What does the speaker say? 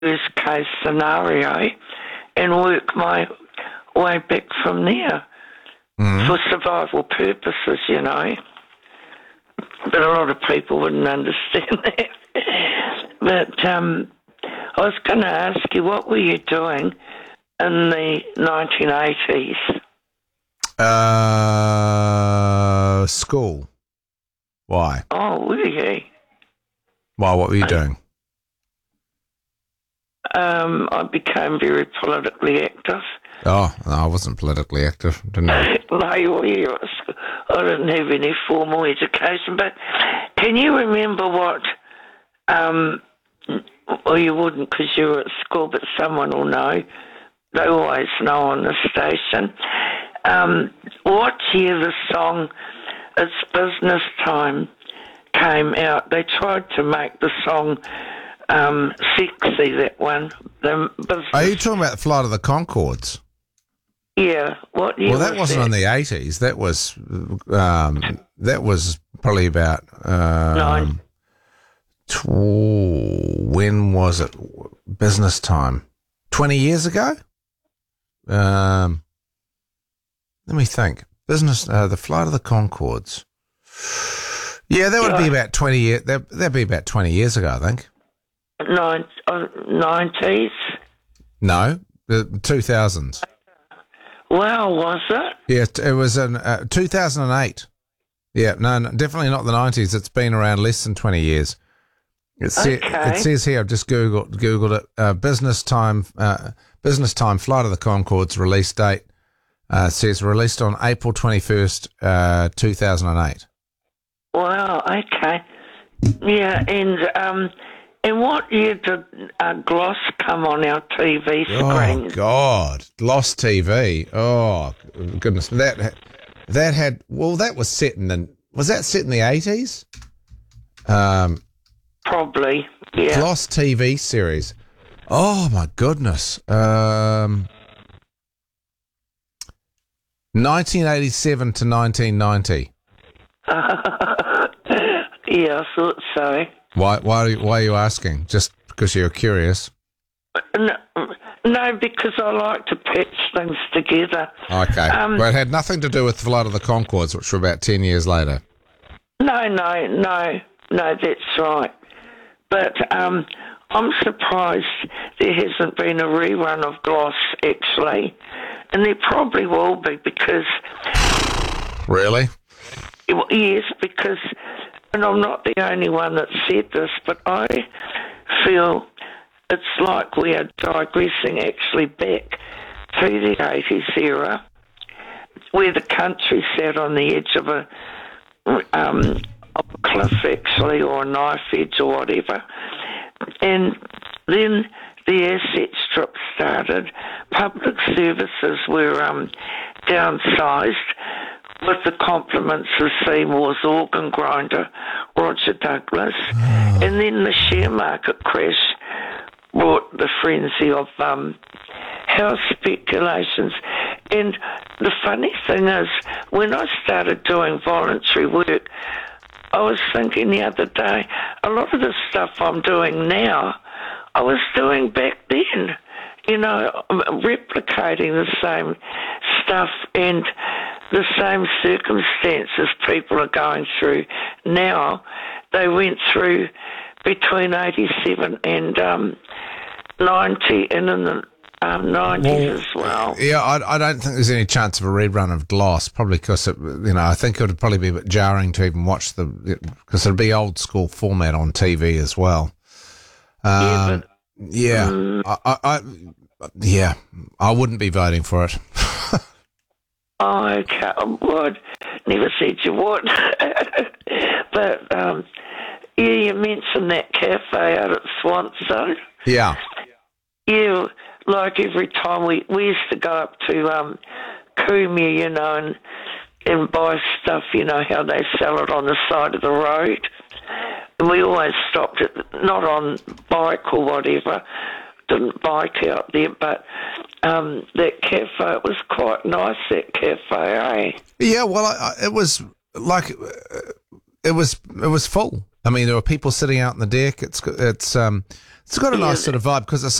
worst case scenario and work my way back from there for survival purposes, you know. But a lot of people wouldn't understand that. But I was going to ask you, what were you doing in the 1980s? School. Why? Oh, were you? Why? What were you doing? I became very politically active. Oh, no, I wasn't politically active, didn't I? No, I didn't have any formal education, but can you remember what, well, you wouldn't because you were at school, but someone will know. They always know on the station. What year the song It's Business Time came out? They tried to make the song sexy, that one. Are you talking about the Flight of the Conchords? Yeah. What year? Well, that wasn't in the 80s. That was probably about when was it? Business Time. 20 years ago? Let me think. The Flight of the Conchords. Yeah, that would be about 20 years. That'd be about 20 years ago, I think. 90s? No, the 2000s. Wow, was it? Yeah, it was in 2008. Yeah, no, definitely not the 90s. It's been around less than 20 years. It says here, I've just Googled it, Business Time, Flight of the Conchords release date. It says released on April 21st, 2008. Wow, okay. Yeah, and what year did Gloss come on our TV screen? Oh, God. Gloss TV. Oh, goodness. That was set in the 80s? Probably, yeah. Gloss TV series. Oh, my goodness. 1987 to 1990. Yeah, I thought so. Why are you asking? Just because you're curious? No, because I like to patch things together. Okay. Well, it had nothing to do with the Flight of the Conchords, which were about 10 years later. No, that's right. But I'm surprised there hasn't been a rerun of Gloss, actually. And there probably will be because... Really? Yes, because... And I'm not the only one that said this, but I feel it's like we are digressing actually back to the 80s era, where the country sat on the edge of a cliff, actually, or a knife edge or whatever. And then the asset strip started. Public services were downsized, with the compliments of Seymour's organ grinder, Roger Douglas. And then the share market crash brought the frenzy of house speculations. And the funny thing is, when I started doing voluntary work, I was thinking the other day, a lot of the stuff I'm doing now, I was doing back then. You know, replicating the same stuff and the same circumstances people are going through now. They went through between 87 and 90 and in the 90s as well. Yeah, I don't think there's any chance of a rerun of Gloss, probably because, I think it would probably be a bit jarring to even watch because it'd be old school format on TV as well. I wouldn't be voting for it. Oh, okay. I would. Never said you would. But, you mentioned that cafe out at Swanson. Yeah. Yeah, like every time we used to go up to Coomere, and buy stuff, how they sell it on the side of the road. And we always stopped at, not on bike or whatever, didn't bike out there, but that cafe, it was quite nice, that cafe, eh? Yeah, well, it was like, it was full. I mean, there are people sitting out on the deck. It's got a nice sort of vibe because